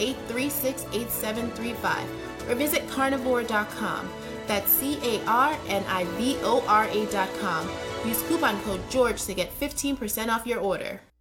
836-8735 or visit carnivora.com. That's CARNIVORA.com. Use coupon code GEORGE to get 15% off your order.